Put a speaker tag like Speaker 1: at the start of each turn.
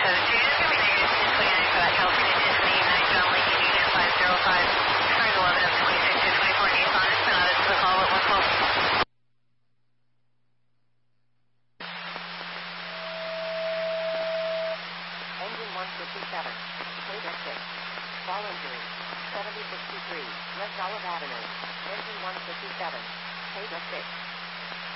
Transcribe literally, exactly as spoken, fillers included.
Speaker 1: seven two, just give me negative two twenty-nine for that California Disney nine John Lincoln Union five zero five, cars eleven of twenty-six to twenty-four Nissan, it's been added to the call at one twelve.
Speaker 2: Engine one fifty-seven, Paydeck six, fall injury, seventy sixty-three, West Olive Avenue, engine one fifty-seven, Paydeck six.